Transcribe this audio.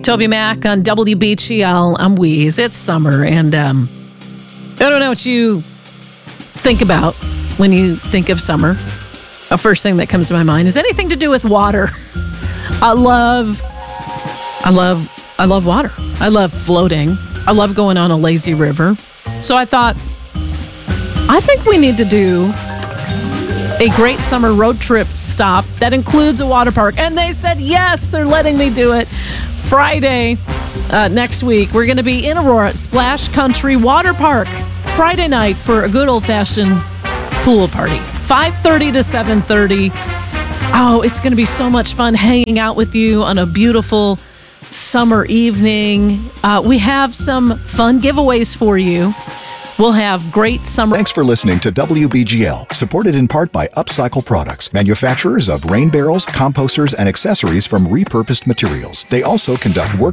Toby Mac on WBGL. I'm Wheeze. It's summer, and I don't know what you think about when you think of summer. The first thing that comes to my mind is anything to do with water. I love water. I love floating. I love going on a lazy river. So I thought, I think we need to do a great summer road trip stop that includes a water park. And they said, yes, they're letting me do it. Friday next week, we're going to be in Aurora at Splash Country Water Park Friday night for a good old-fashioned pool party. 5:30 to 7:30. Oh, it's going to be so much fun hanging out with you on a beautiful summer evening. We have some fun giveaways for you. We'll have great summer. Thanks for listening to WBGL, supported in part by Upcycle Products, manufacturers of rain barrels, composters, and accessories from repurposed materials. They also conduct work